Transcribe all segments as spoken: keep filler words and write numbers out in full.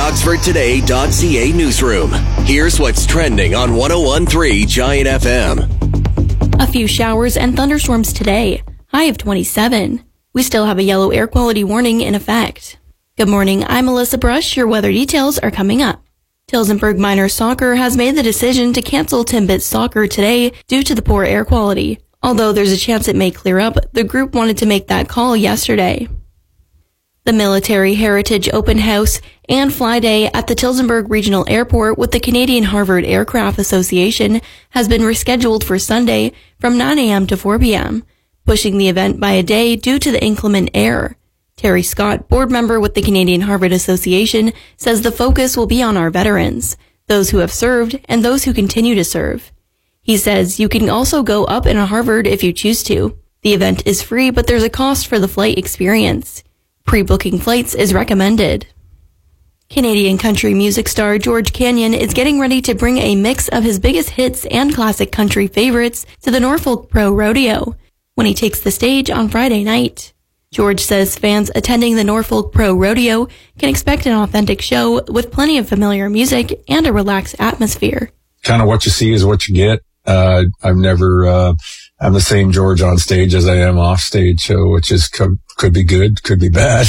Oxford Today dot C A newsroom. Here's what's trending on one oh one point three Giant F M. A few showers and thunderstorms today. High of twenty-seven. We still have a yellow air quality warning in effect. Good morning, I'm Melissa Brush. Your weather details are coming up. Tillsonburg Miners Soccer has made the decision to cancel Timbits Soccer today due to the poor air quality. Although there's a chance it may clear up, the group wanted to make that call yesterday. The Military Heritage Open House and Fly Day at the Tillsonburg Regional Airport with the Canadian Harvard Aircraft Association has been rescheduled for Sunday from nine a.m. to four p.m., pushing the event by a day due to the inclement air. Terry Scott, board member with the Canadian Harvard Association, says the focus will be on our veterans, those who have served and those who continue to serve. He says you can also go up in a Harvard if you choose to. The event is free, but there's a cost for the flight experience. Pre-booking flights is recommended. Canadian country music star George Canyon is getting ready to bring a mix of his biggest hits and classic country favorites to the Norfolk Pro Rodeo when he takes the stage on Friday night. George says fans attending the Norfolk Pro Rodeo can expect an authentic show with plenty of familiar music and a relaxed atmosphere. Kind of what you see is what you get. Uh, I've never, uh, I'm the same George on stage as I am off stage, so which is could, could be good, could be bad.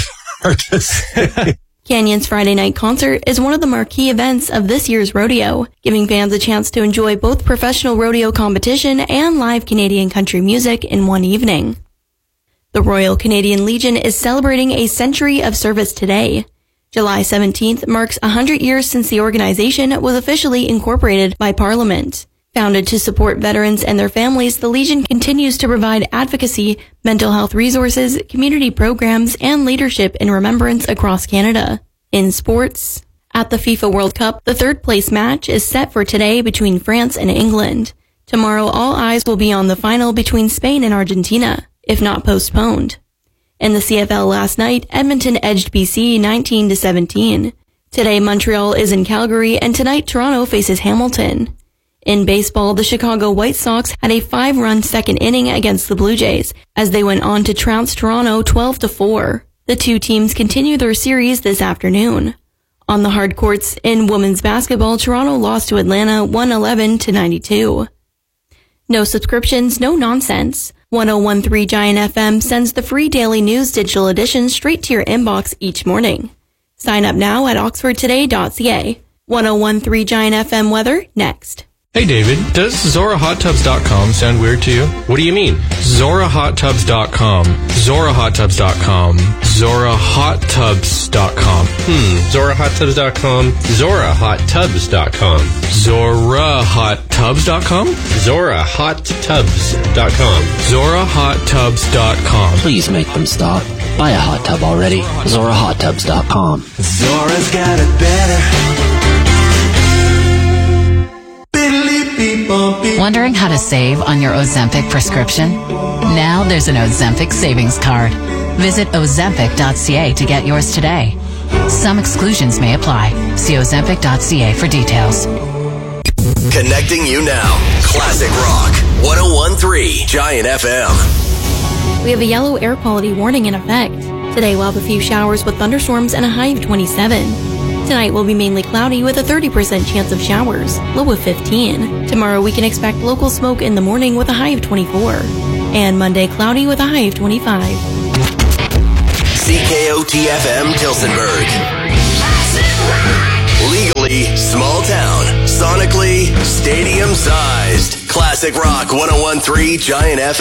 Canyon's Friday night concert is one of the marquee events of this year's rodeo, giving fans a chance to enjoy both professional rodeo competition and live Canadian country music in one evening. The Royal Canadian Legion is celebrating a century of service today. July seventeenth marks one hundred years since the organization was officially incorporated by Parliament. Founded to support veterans and their families, the Legion continues to provide advocacy, mental health resources, community programs, and leadership in remembrance across Canada. In sports, at the FIFA World Cup, the third place match is set for today between France and England. Tomorrow, all eyes will be on the final between Spain and Argentina, if not postponed. In the C F L last night, Edmonton edged B C nineteen to seventeen. Today, Montreal is in Calgary, and tonight, Toronto faces Hamilton. In baseball, the Chicago White Sox had a five-run second inning against the Blue Jays as they went on to trounce Toronto twelve to four. The two teams continue their series this afternoon. On the hard courts in women's basketball, Toronto lost to Atlanta one eleven to ninety-two. No subscriptions, no nonsense. one oh one point three Giant F M sends the free daily news digital edition straight to your inbox each morning. Sign up now at oxford today dot c a. one oh one point three Giant F M weather next. Hey David, does Zora Hot Tubs dot com sound weird to you? What do you mean? Zora Hot Tubs dot com. Zora Hot Tubs dot com. Zora Hot Tubs dot com. Hmm, Zora Hot Tubs dot com. Zora Hot Tubs dot com. Zora Hot Tubs dot com? Zora Hot Tubs dot com. Zora Hot Tubs dot com. Please make them stop. Buy a hot tub already. Zora Hot Tubs dot com. Zora's got it better. Wondering how to save on your Ozempic prescription? Now there's an Ozempic savings card. Visit ozempic dot c a to get yours today. Some exclusions may apply. See ozempic dot c a for details. Connecting you now. Classic Rock. one oh one point three Giant F M. We have a yellow air quality warning in effect. Today we'll have a few showers with thunderstorms and a high of twenty-seven. Tonight will be mainly cloudy with a thirty percent chance of showers, low of fifteen. Tomorrow we can expect local smoke in the morning with a high of twenty-four. And Monday cloudy with a high of twenty-five. C K O T F M Tillsonburg. Legally small town, sonically stadium sized. Classic Rock one oh one point three Giant F M.